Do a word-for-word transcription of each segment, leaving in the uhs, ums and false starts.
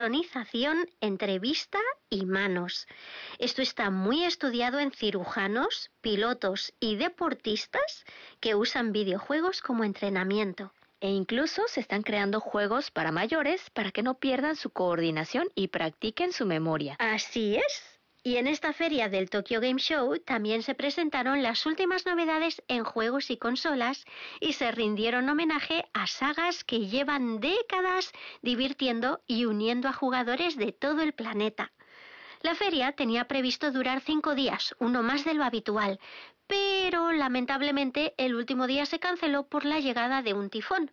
sincronización entre vista y manos. Esto está muy estudiado en cirujanos, pilotos y deportistas que usan videojuegos como entrenamiento. E incluso se están creando juegos para mayores para que no pierdan su coordinación y practiquen su memoria. Así es. Y en esta feria del Tokyo Game Show también se presentaron las últimas novedades en juegos y consolas y se rindieron homenaje a sagas que llevan décadas divirtiendo y uniendo a jugadores de todo el planeta. La feria tenía previsto durar cinco días, uno más de lo habitual, pero lamentablemente el último día se canceló por la llegada de un tifón.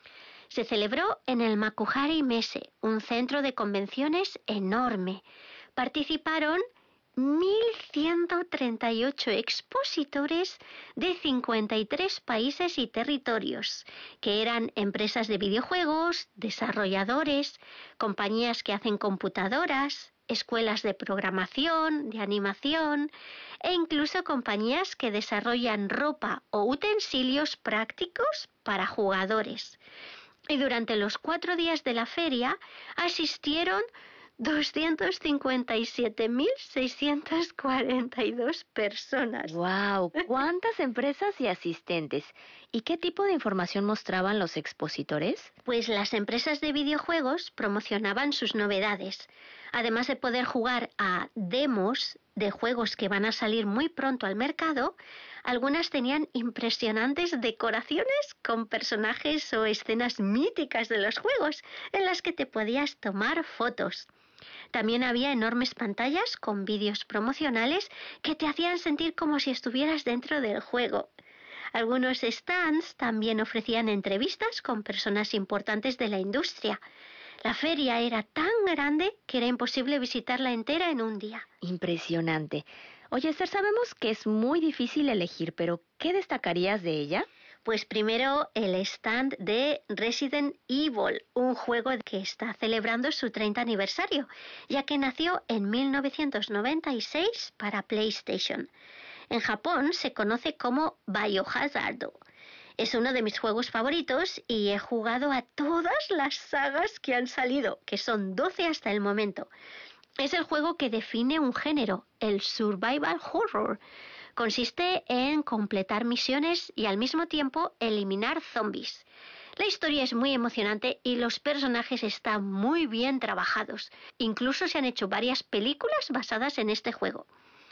Se celebró en el Makuhari Messe, un centro de convenciones enorme. Participaron mil ciento treinta y ocho expositores de cincuenta y tres países y territorios, que eran empresas de videojuegos, desarrolladores, compañías que hacen computadoras, escuelas de programación, de animación e incluso compañías que desarrollan ropa o utensilios prácticos para jugadores. Y durante los cuatro días de la feria asistieron doscientas cincuenta y siete mil seiscientas cuarenta y dos personas. ¡Wow! ¿Cuántas empresas y asistentes? ¿Y qué tipo de información mostraban los expositores? Pues las empresas de videojuegos promocionaban sus novedades. Además de poder jugar a demos de juegos que van a salir muy pronto al mercado, algunas tenían impresionantes decoraciones con personajes o escenas míticas de los juegos en las que te podías tomar fotos. También había enormes pantallas con vídeos promocionales que te hacían sentir como si estuvieras dentro del juego. Algunos stands también ofrecían entrevistas con personas importantes de la industria. La feria era tan grande que era imposible visitarla entera en un día. Impresionante. Oye, Esther, sabemos que es muy difícil elegir, pero ¿qué destacarías de ella? Pues primero el stand de Resident Evil, un juego que está celebrando su treinta aniversario, ya que nació en mil novecientos noventa y seis para PlayStation. En Japón se conoce como Biohazard. Es uno de mis juegos favoritos y he jugado a todas las sagas que han salido, que son doce hasta el momento. Es el juego que define un género, el survival horror. Consiste en completar misiones y al mismo tiempo eliminar zombies. La historia es muy emocionante y los personajes están muy bien trabajados. Incluso se han hecho varias películas basadas en este juego.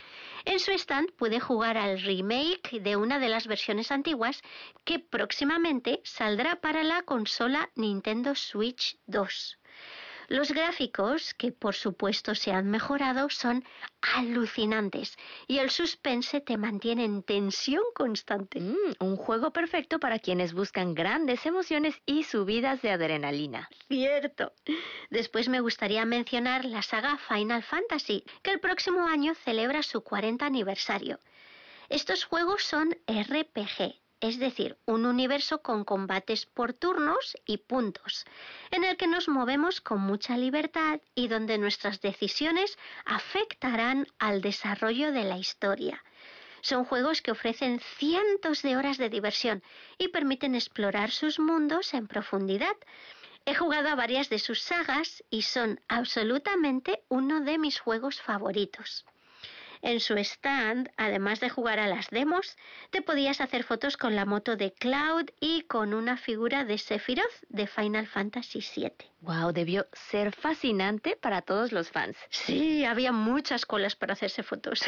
En su stand pude jugar al remake de una de las versiones antiguas que próximamente saldrá para la consola Nintendo Switch dos. Los gráficos, que por supuesto se han mejorado, son alucinantes y el suspense te mantiene en tensión constante. Mm, un juego perfecto para quienes buscan grandes emociones y subidas de adrenalina. Cierto. Después me gustaría mencionar la saga Final Fantasy, que el próximo año celebra su cuarenta aniversario. Estos juegos son R P G. Es decir, un universo con combates por turnos y puntos, en el que nos movemos con mucha libertad y donde nuestras decisiones afectarán al desarrollo de la historia. Son juegos que ofrecen cientos de horas de diversión y permiten explorar sus mundos en profundidad. He jugado a varias de sus sagas y son absolutamente uno de mis juegos favoritos. En su stand, además de jugar a las demos, te podías hacer fotos con la moto de Cloud y con una figura de Sephiroth de Final Fantasy siete. Wow, debió ser fascinante para todos los fans. Sí, había muchas colas para hacerse fotos.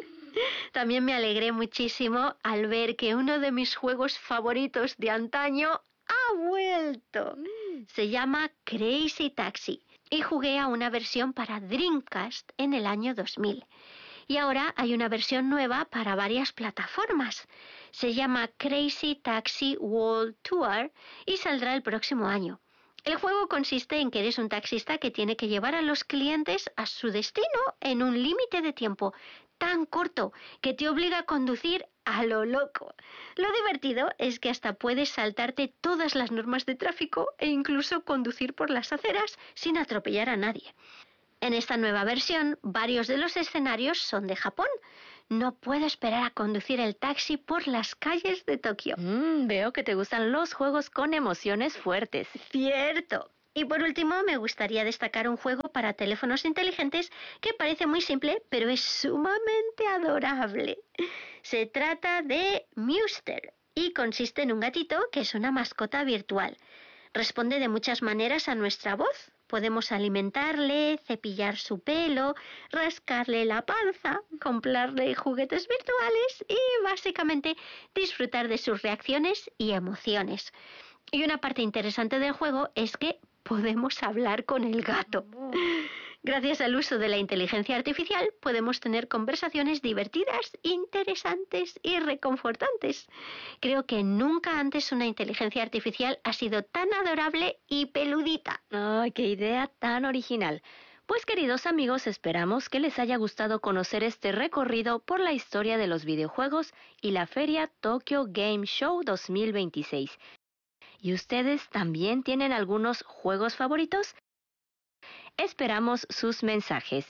También me alegré muchísimo al ver que uno de mis juegos favoritos de antaño ha vuelto. Se llama Crazy Taxi y jugué a una versión para Dreamcast en el año dos mil. Y ahora hay una versión nueva para varias plataformas. Se llama Crazy Taxi World Tour y saldrá el próximo año. El juego consiste en que eres un taxista que tiene que llevar a los clientes a su destino en un límite de tiempo tan corto que te obliga a conducir a lo loco. Lo divertido es que hasta puedes saltarte todas las normas de tráfico e incluso conducir por las aceras sin atropellar a nadie. En esta nueva versión, varios de los escenarios son de Japón. No puedo esperar a conducir el taxi por las calles de Tokio. Mm, veo que te gustan los juegos con emociones fuertes. Cierto. Y por último, me gustaría destacar un juego para teléfonos inteligentes que parece muy simple, pero es sumamente adorable. Se trata de Mewster y consiste en un gatito que es una mascota virtual. Responde de muchas maneras a nuestra voz. Podemos alimentarle, cepillar su pelo, rascarle la panza, comprarle juguetes virtuales y básicamente disfrutar de sus reacciones y emociones. Y una parte interesante del juego es que podemos hablar con el gato. Gracias al uso de la inteligencia artificial podemos tener conversaciones divertidas, interesantes y reconfortantes. Creo que nunca antes una inteligencia artificial ha sido tan adorable y peludita. ¡Ay, qué idea tan original! Pues queridos amigos, esperamos que les haya gustado conocer este recorrido por la historia de los videojuegos y la feria Tokyo Game Show dos mil veintiséis. ¿Y ustedes también tienen algunos juegos favoritos? Esperamos sus mensajes.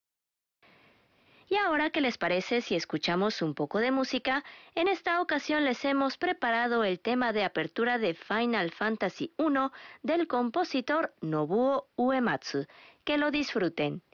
Y ahora, ¿qué les parece si escuchamos un poco de música? En esta ocasión les hemos preparado el tema de apertura de Final Fantasy uno del compositor Nobuo Uematsu. Que lo disfruten.